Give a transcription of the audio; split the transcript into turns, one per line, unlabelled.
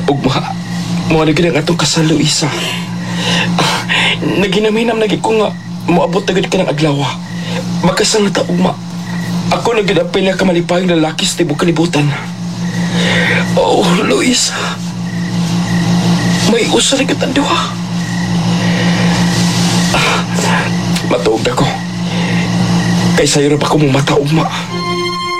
Ugma, mo na gid ang atong kasal, Luisa. Naginaminam na gid ko nga moabot na gid ka ng adlaw. Magkasal na ta, ugma. Ako na gid ang pinakamalipayong lalaki sa tibok kalibutan. Oh, Luisa. May usa na kitang duha. Matuog na ko. Kay sayo na pa ko mong mata, ugma.